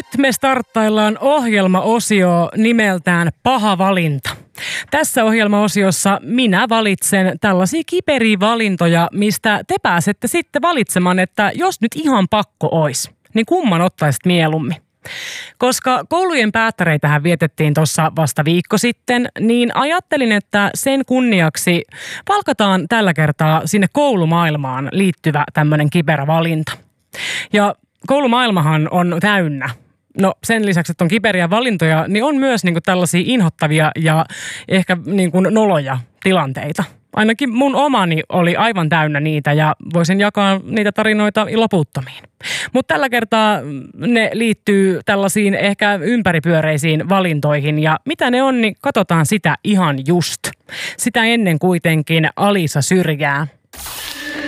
me starttaillaan ohjelmaosio nimeltään Paha valinta. Tässä ohjelmaosiossa minä valitsen tällaisia kiperiä valintoja, mistä te pääsette sitten valitsemaan, että jos nyt ihan pakko ois, niin kumman ottaisit mieluummin? Koska koulujen päättäreitähän vietettiin tuossa vasta viikko sitten, niin ajattelin, että sen kunniaksi palkataan tällä kertaa sinne koulumaailmaan liittyvä tämmöinen kiperä valinta. Ja koulumaailmahan on täynnä. No sen lisäksi, että on kiperiä valintoja, niin on myös niinku tällaisia inhottavia ja ehkä niinku noloja tilanteita. Ainakin mun omani oli aivan täynnä niitä ja voisin jakaa niitä tarinoita loputtomiin. Mutta tällä kertaa ne liittyy tällaisiin ehkä ympäripyöreisiin valintoihin ja mitä ne on, niin katsotaan sitä ihan just. Sitä ennen kuitenkin Alisa Syrjää.